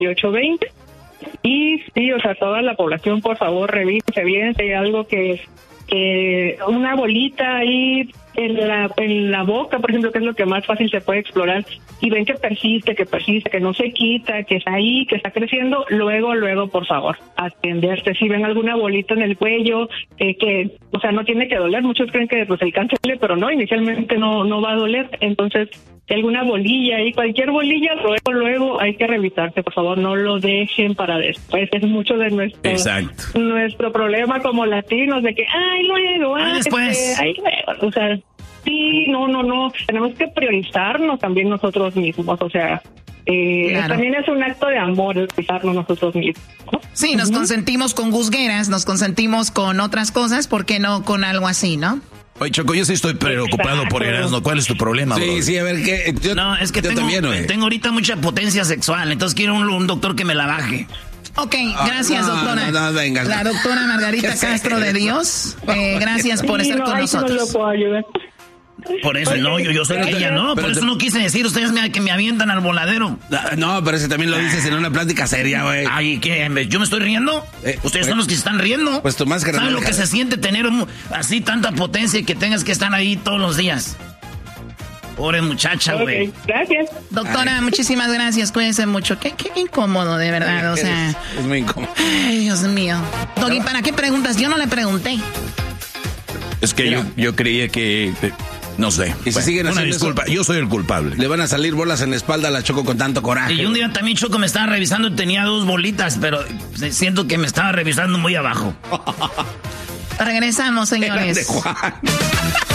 1820. Y sí, o sea, toda la población, por favor, revise bien si hay algo que una bolita ahí en la boca, por ejemplo, que es lo que más fácil se puede explorar, y ven que persiste, que no se quita, que está ahí, que está creciendo, luego, por favor, atenderse. Si ven alguna bolita en el cuello, que, o sea, no tiene que doler, muchos creen que pues el cáncer, pero no, inicialmente no va a doler, entonces, si alguna bolilla ahí, cualquier bolilla, luego hay que revisarse, por favor, no lo dejen para después. Es mucho de nuestro problema como latinos, de que, luego, después. Luego, o sea, sí, no, tenemos que priorizarnos también nosotros mismos, o sea, claro. También es un acto de amor priorizarnos nosotros mismos, ¿no? Sí, nos consentimos con gusgueras, nos consentimos con otras cosas, ¿por qué no con algo así, no? Oye, Choco, yo sí estoy preocupado por Erasmo. ¿Cuál es tu problema, bro? Sí, a ver, ¿qué? No, es que tengo ahorita mucha potencia sexual, entonces quiero un doctor que me la baje. Ok, gracias, doctora. No, venga. La doctora Margarita Castro de Dios, gracias por estar con nosotros. No lo puedo ayudar. Por eso, yo sé que ella no, por eso no quise decir ustedes que me avientan al voladero. No, pero ese también lo dices en una plática seria, güey. Ay, ¿qué? ¿Yo me estoy riendo? Ustedes son los que se están riendo. Pues tu máscara. ¿Saben lo que se siente tener así tanta potencia y que tengas que estar ahí todos los días? Pobre muchacha, güey. Okay, gracias. Doctora, muchísimas gracias, cuídense mucho. Qué incómodo, de verdad, o sea. Es muy incómodo. Ay, Dios mío. Doggy, ¿para qué preguntas? Yo no le pregunté. Es que yo creía que... No sé. Y si siguen una disculpa, yo soy el culpable. Le van a salir bolas en la espalda a la Choco con tanto coraje. Y un día también Choco me estaba revisando y tenía 2 bolitas, pero siento que me estaba revisando muy abajo. Regresamos, señores.